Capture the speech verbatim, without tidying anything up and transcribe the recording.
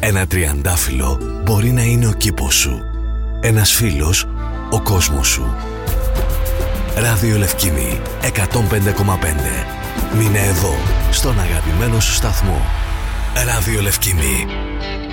Ένα τριαντάφυλλο μπορεί να είναι ο κήπος σου. Ένας φίλος, ο κόσμος σου. Ράδιο Λευκήνη εκατόν πέντε κόμμα πέντε. Μείνε εδώ, στον αγαπημένο σου σταθμό. Ράδιο Λευκήνη.